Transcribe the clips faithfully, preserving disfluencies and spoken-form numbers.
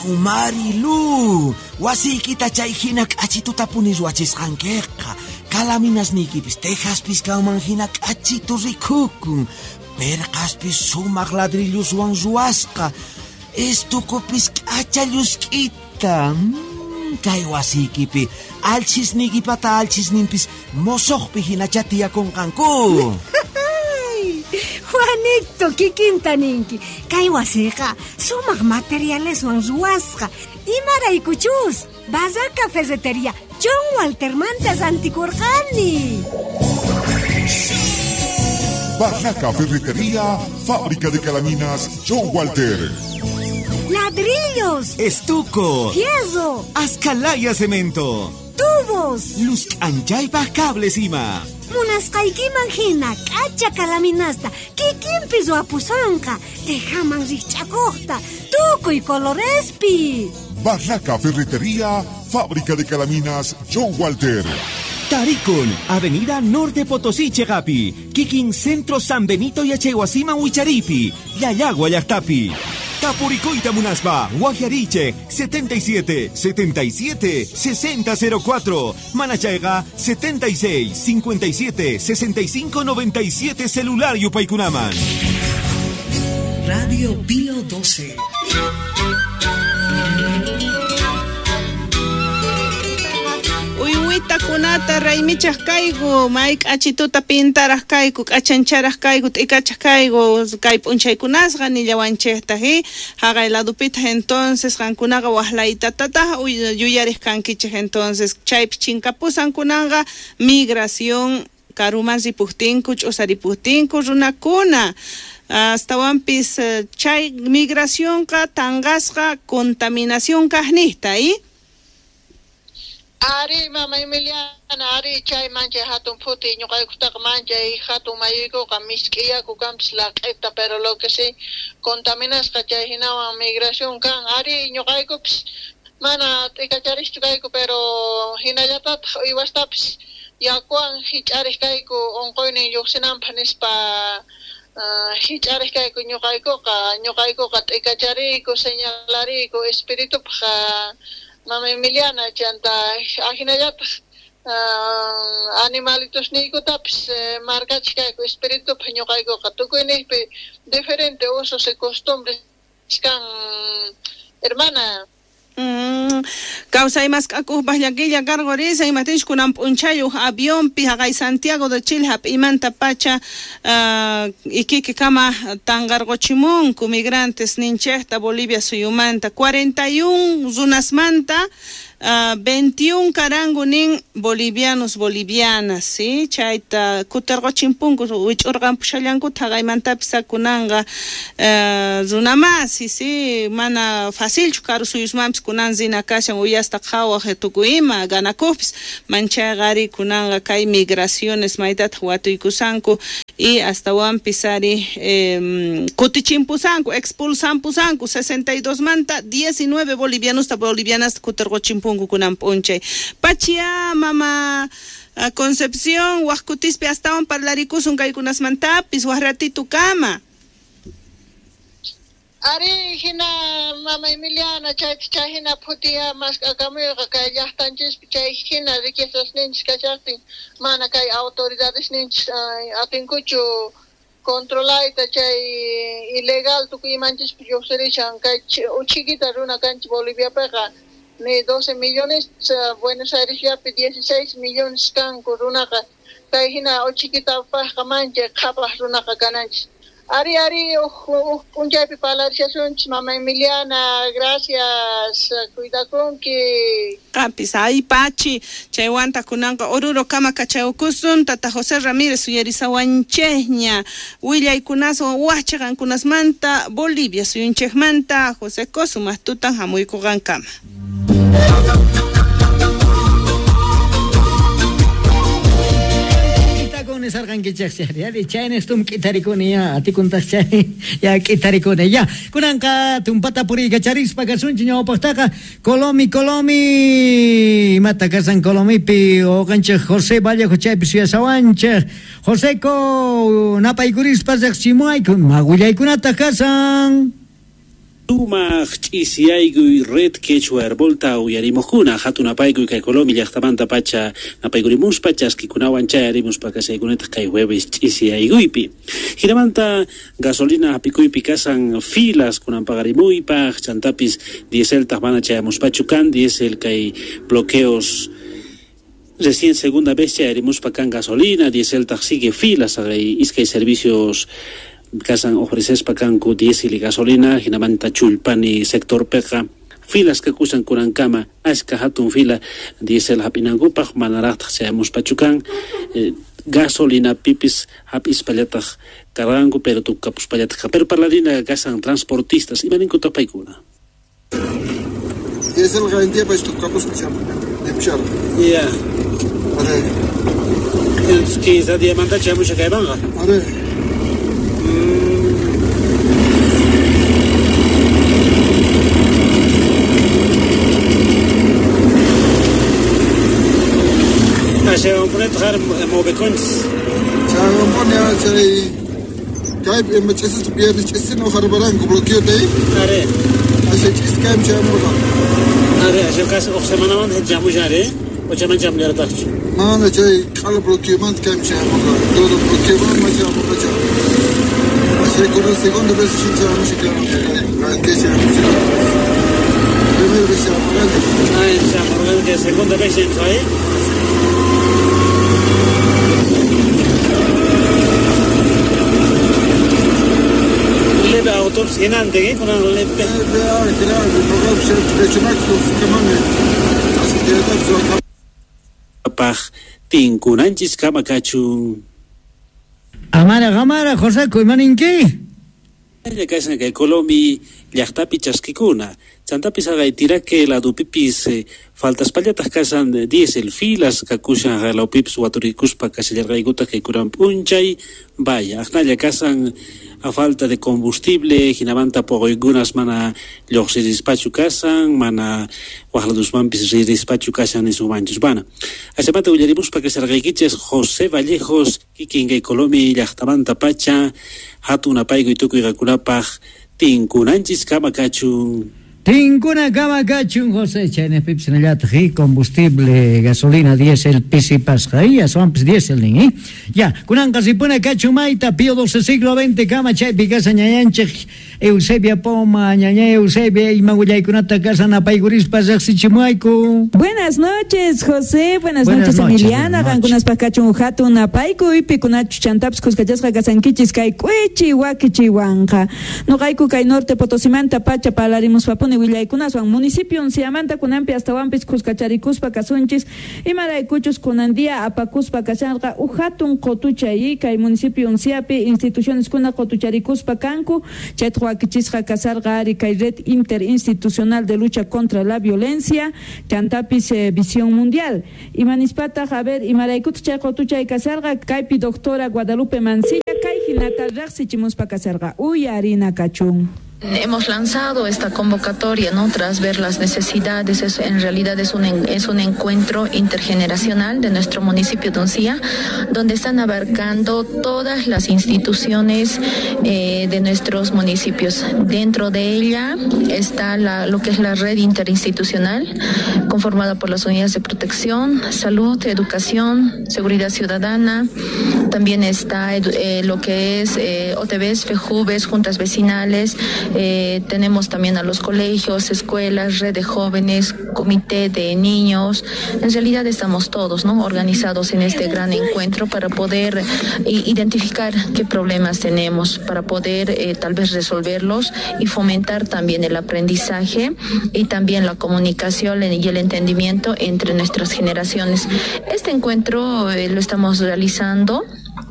Marilu, wasikita chay hinak achituta punis wachisqankiqa. Kalaminasnikipis tejaspis kauman hinak achitu rikukun. Perqaspis sumaq ladrilluswan ruwasqa. Estukupis k'achallusk'ita. Mm, kay wasikipi alchisnikipata alchisninpis mosoqpi hinacha tiyakunqanku. Juanito, kikinta ninki. Kay wasiqa sumaq materialeswan ruwasqa. Imaraykuchus, Bazar Cafetería John Walter Mantas antikurqani. Barraca Ferretería, fábrica de calaminas John Walter. Ladrillos, Estuco, fierro, Azcalaya Cemento, tubos, Luz Anchaypa Cables Ima. Munasqaykiman hina k'acha kalaminasta kikinpis wapusanqa tejaman riqch'akuqta tukuy colorespi. Barraca Ferretería, fábrica de calaminas John Walter. Tarikun, Avenida Norte Potosí Chegapi, Kikin Centro San Benito y Achehuasima Huicharipi, Yayagua Yachtapi. Tapuricoita Munaspa, Guajariche, setenta y siete, setenta y siete, sesenta cero cuatro. Manachaiga, setenta y seis, cincuenta y siete, sesenta y cinco, noventa y siete, celular Yupaykunaman. Radio Pío doce. Uyuita kunata raymichas kaygu, maik achituta pintaras kaygu, achancharas kaygu, tikachas kaygu, kay punchaykunasqa nillawanchejta hi, hagay ladupita entonces kankunaqa wahlaita tata yuyaris kankichej entonces chaypi chinkapusan kunanga migración karumansi puhtinku ch'usaripuhtinku runakuna. Hasta wampis chay migración ka tangasqa contaminación kahnista hi. Ari mama Emiliana, ari chay mancha hatun puti ñuqaykustaqa mancha y hatun mayuykuqa misk'iyaku kanpis laq'ita, pero lo que sí contaminasqa chay hinawan migración kan. Ari ñuqaykupis mana t'ikacharishchu kayku, pero hinallatataq uywastapis yakuwan hich'ariq kayku unquynin lluqsinanpaq nispa hich'ariq kayku ñuqaykuqa ñuqaykuqa t'ikachariyku, señalariyku espiritupaq Mama Emiliana chanta ajinallata uh, animalitos nikutapis eh, markachikayku espiritu ñuqaykuqa tukuynipi diferente usos y costumbres kan hermana. Mm, causa imas kakuhpaq llakilla karqurisa imatinch kunan p'unchayuq avionpi haqay Santiago de Chile hap'imanta pacha uh, ikiki kama tanqarquchimunku migrantes ninchejta Bolivia suyumanta cuarenta y uno runasmanta uh, veintiuno karangu nin bolivianos bolivianas, ¿sí? Chayta kutarqochinpunku wich'urqanpu shallankuta haqaymantapis sakunanga uh, runamasi, ¿sí? Mana facilchu karu suyusmanpis kunan zina kashan uyasta qhawaq tukuyma ganakupis manchagari kunanga kay migraciones maytata watuykusanku y hasta wampis ari eh, kutichimpusanku expulsampusanku sesenta y dos manta diecinueve bolivianos ta bolivianas kutarqochinpunku kunan p'unchay pachia mama uh, Concepción waqkutispi astawan parlarikusun kaykunasmantapis waq ratitu kama. Ari hina mama Emiliana chay chay hina putia mas akamuqa kay llaqtanchis chay hina riquezas ninchis kachaqtin mana kay autoridades ninchis atinkuchu controlayta chay ilegal tukuymanchis lluqsirishan kay chiquita runa kanchi Boliviapiqa ni doce millones, Buenos Aires yapi dieciséis millones kanku runaqa kay hina chiquita paqa mancha qhapaq runaqa kananchis. Ari, Ari, un japi palarización, Mama Emiliana, gracias, cuida con que... Capis, ahí pachi, chayuanta kunanka, oruro kama kachaukusun, tata José Ramírez, suyerisa wanchehña, Willa y kunaso, huachagan kunas manta, Bolivia, suyunchehmanta, José Cosu, mastutan, jamuy kugan kama. Sargan que ya de China stum kitarikonia atikuntas chay ya kitarikone ya kunanka tumpata puri gacharis pagasun chinyo postaka Colomi Colomi mata kasan Colomi pi o ganche José Valle José Pisia Sawanche José ko napa ikuris pasak simuai kun magulai kunata kasan Tuma ch'isiyaykuy red quechua herbolta uyarimujuna hatun apaykuy kay Colombia llaqtamanta pacha napaykurimuspa chaskikunawan chayarimuspa kasaykunita kay jueves ch'isiyaykuypi hinamanta gasolina apikuypi kasan filas kunan pagarimuypaq chantapis dieseltaq mana chayamuspachu kan diesel kay bloqueos recién segunda vez chayarimuspa kan gasolina dieseltaq sigue filas agay iskay servicios kasan ofrecespa kanku diésel y gasolina hinamanta chulpani sector peqa filas que kusan kurankama aska hatun fila diésel hapinankupaq manaraqtaq chayamuspachukan eh, gasolina pipis hapis pallataq karqanku pero tukapus pallataq pero parladina kasan transportistas imaninkuta paykuna diésel garantía pa tukapus chama demchar ya are es que esa diamanta chayamusha kaybanga are se van a poner traer movecones. Se van a poner se cae en meches tu pierde chiste no harbaran con bloqueo de ahí. Are. Así chiste cae en chamorga. Are, así que o semana van a jamu jare o chaman jam le ratach. No, no che cala bloqueo man cae en chamorga. Todo bloqueo man ma chamorga cha. Así con la segunda vez sin chamu se cae. Que se primera vez chamorga. Ah, chamorga que segunda vez en trae. lebe autopsi genante, ¿eh? Con la lebe. Paj tinkunanchis kamakachu. Amara gamara José Kuimaninki. Ya que es que Colombia llaqtapi chaskikuna. Chantapis agay tirake la dupipis eh, faltas pallatas kasan diesel filas kakushan la upips waturikuspa kasillargaikuta que kuran punchay. Vaya, aknalla kasan a falta de combustible, hinamanta pogoygunas mana lloqsirispachu kasan, mana wajladusmanpis ririspachu kasan en su manchus bana. Asemata ullarimuspa kasargaykiches José Vallejos, kikingay Colombia llaqtamanta pacha, hatuna paygu y tukuy gakunapaj, tinkunanchis kamakachu. Tinkuna kamakachu, José, chayne pips en el combustible, gasolina, diésel, pisipas, ya son diésel, ¿eh? Ya, kunan casi pone cachumaita, pío doce siglo veinte, kama chay, picasa ñayanche, Eusebia Poma, ñaña Eusebia, y maguyay kunata casa napaiguris pasaxichimuaiku. Buenas noches, José, buenas, buenas noches, noches, Emiliana, gangunas pacachun jatu napaiku, y picunachu chantaps, cuscachasca casanquichis, kai cuichi, wakichi, wanja. No gaiku, kai norte, potosimanta, pacha, palarimus papuni, Villaykunas, municipio, Unciamanta, kunampi, hasta wampis, cuscacharikuspa, casunchis, y maraicuchus, kunandía, apacuspa, casanca, ujatun, cotucha, y kai municipio, Unciapi, instituciones, kuna, cotucharikuspa, cancu, chetro Kichisja Casargari y Red Interinstitucional de Lucha contra la Violencia, Chantapis eh, Visión Mundial. Y Manispata Javer y Maraikut Chacotucha y Casarga, Caipi Doctora Guadalupe Mancilla, Caiji Natal Raxichimus pa Casarga, Uy Harina Cachún. Hemos lanzado esta convocatoria, ¿no? Tras ver las necesidades, es, en realidad es un, es un encuentro intergeneracional de nuestro municipio de Uncía, donde están abarcando todas las instituciones eh, de nuestros municipios. Dentro de ella está la, lo que es la red interinstitucional, conformada por las unidades de protección, salud, educación, seguridad ciudadana. También está eh, lo que es eh, O T Bs, FEJUVES, juntas vecinales. Eh, tenemos también a los colegios, escuelas, red de jóvenes, comité de niños. En realidad estamos todos, ¿no?, organizados en este gran encuentro para poder eh, identificar qué problemas tenemos, para poder eh, tal vez resolverlos y fomentar también el aprendizaje y también la comunicación y el entendimiento entre nuestras generaciones. Este encuentro eh, lo estamos realizando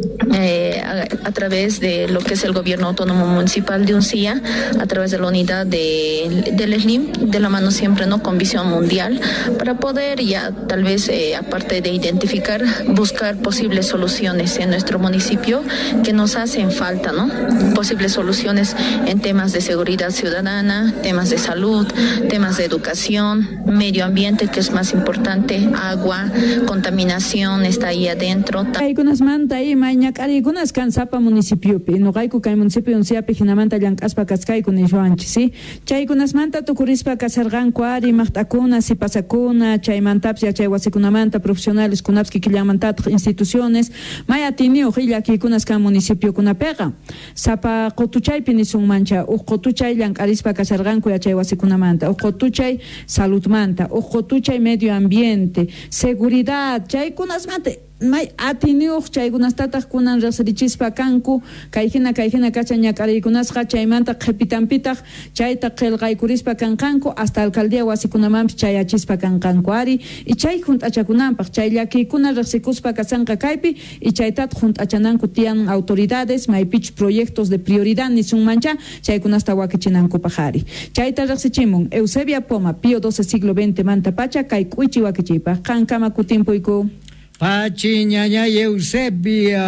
Eh, a, a través de lo que es el gobierno autónomo municipal de Uncía, a través de la unidad de, del S L I M, de la mano siempre, ¿no?, con visión mundial, para poder ya tal vez, eh, aparte de identificar, buscar posibles soluciones en nuestro municipio que nos hacen falta, ¿no? Posibles soluciones en temas de seguridad ciudadana, temas de salud, temas de educación, medio ambiente, que es más importante, agua, contaminación está ahí adentro. Hay unas manta ahí, mañana llank'ariykunas kan sapa municipiopi nuqayku kay municipio unciapi hinamanta llank'aspa kaskayku nishuanchik si chaykunasmanta tukurispa kasarqanku ari maqt'akuna sipasakuna chaymantapas yachay wasikunamanta profesionales kunapas kikillamantataq instituciones may atiniyuq illakiykunas kan municipiokunapiqa sapa qutuchaypi nisunmancha uq qutuchay llank'arispa kasarqanku yachay wasikunamanta uq qutuchay saludmanta uq qutuchay medio ambiente seguridad chaykunasmanta may atiniyuq chaykunastataq kunan riqsirichispa kanku kayhina kayhina kacha ñak'ariykunasqa chaymanta qhipitanpitaq chayta qillqaykurispa kanqanku hasta alcaldía wasikunamanpis chayachispa kanqanku ari y chay hunt'achakunanpaq chay llakiykuna riqsikuspa kasanqa kaypi y chaytata hunt'achananku tiyan autoridades maypich proyectos de prioridad nisunmancha chaykunasta wakichinankupak ari chayta riqsichimun Eusebia Poma Pío doce siglo veinte manta pacha kay k'uichi wakichiypaq qankama kutimpuyku Pachi ñaña Eusebia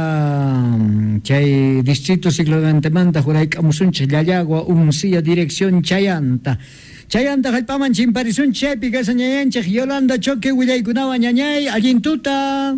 chay distrito siglo veinte manta juraykamusunchik llallagua uncia dirección Chayanta Chayanta hallpaman chimparisun chaypi kasa ñañanchik Yolanda Choque willaykunawan ñañay allintuta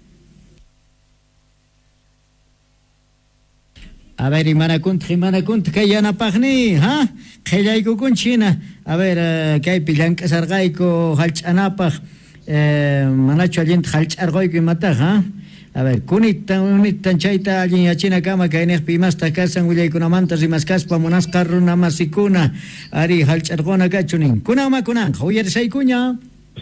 a ver imanakunt imanakunt kay yanapaqni ha qillaykukunchina a ver uh, kaypi llank'asarqayku hallch'anapaq Eh, manacho allinta hallch'arquyku imataq ha a ver kunita unitan chayta allin yachina kama kaynaqpi imasta kasan willaykunamanta rimaskaspa munasqa runa masikuna ari hallch'arquna kachunin kunama kunanqa uyarisaykuña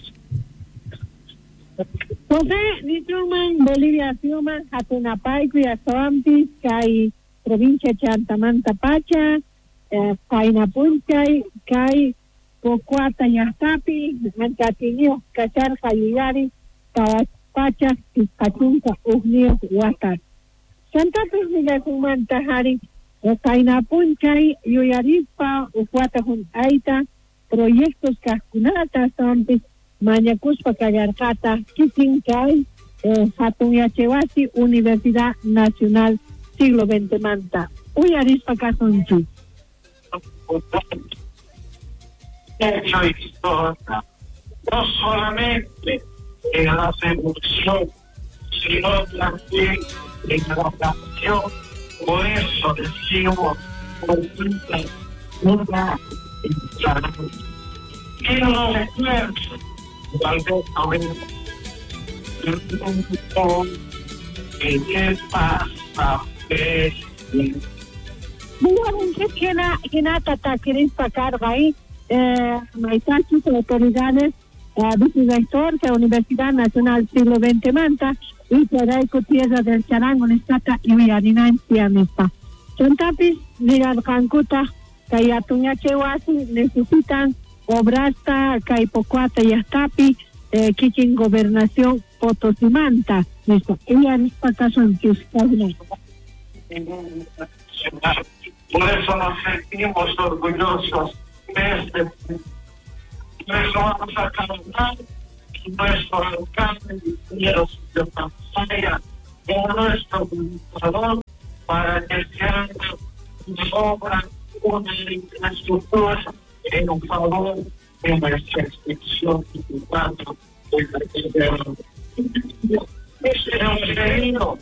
José nichuman Bolivia siuman hatunapayku yasawanpis kay provincia Chantamanta Pacha eh, Painapunchay kay Pocuata Yastapi, Mancatinio, Cachar, Jayugari, Pacha, Pachunca, Ugnio, Huatar. Santa Cruz de Sumantahari, Kainapunchay, Yuyarispa, Ufuatahun Aita, Proyectos Cascunata, Sampis, Mañacuspa, Cagarcata, Kisincay, Hatun Yachewasi, Universidad Nacional, siglo veinte Manta. Uyarispa Casonchi. Hecho historia, no solamente en la evolución, sino también en la adaptación. Por eso decimos, una y los esfuerzos, tal vez sabemos, ¿qué pasa? Bueno, ¿qué nada te quieres sacar ahí? Eh, Maitachis, autoridades, eh, vicerector de la Universidad Nacional siglo veinte Manta y Peraico Tierra del Charango, Nestata y Villarinancia Nesta. Chontapis, Mirar Cancuta, Kayatuña Chewasi, necesitan obrasta, Kaipocuata y Astapi, eh, Kichin Gobernación Potosí Manta. Listo. Ella es para son que por eso nos sentimos orgullosos de este. Por eso vamos a cantar nuestro alcalde de Pampaya con nuestro gobernador para que se haga una obra, una infraestructura en un favor de nuestra extensión y cuatro de este es un querido.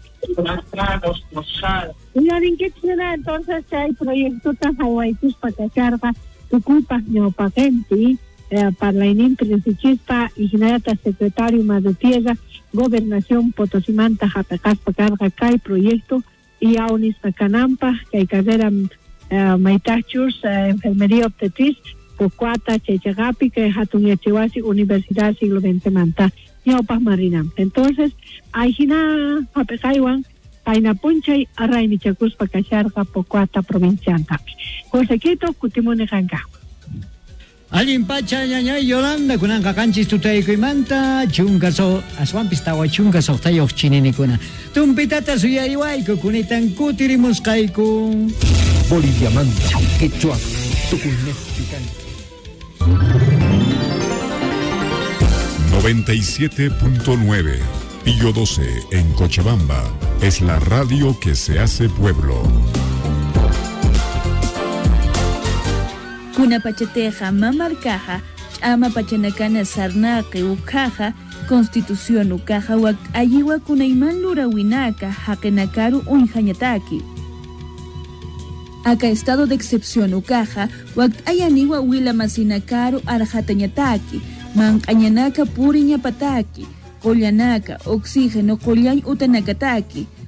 Y en qué ciudad entonces hay proyectos tan hawaiitus para carga tu culpa no patente para la inintrinsichista y generata secretario de tierra gobernación Potosí Manta Japecas para carga hay proyecto y aunis para canampa que hay carrera maitachus enfermería obstetriz pocuata chechagapi que hatuniachiwasi Universidad siglo veinte Manta Ñaupas Marina. Entonces, Aijina Papecaiwan, Paina Punchay, Arraini Chacus Pacacharca, Pocuata, Provincianta. Josequito, Cutimone Janca. Alguien pacha ñaña Yolanda, Kunanka Canchis Tutaico y Manta, Chungaso, Aswampistawa Chungaso, Tayo Chininicuna. Tumpitata Suyariwaiko, Kunitan Kutirimus Kaiku. Bolivia Manta, Quechua, Tucunestican. noventa y siete punto nueve, Pío doce en Cochabamba, es la radio que se hace pueblo. Kuna pachateja mamarcaja, ama pachanacana sarnaque ucaja, Constitución ukaja wak ayiwa kunayman lurawinaka haqinakaru unjañataki. Aka estado de excepción ukaja wak ayaniwa wila masinakaru arjatañataki, manqañanaka puriñapataki, kollanaka, oxígeno kollañ utanakataki.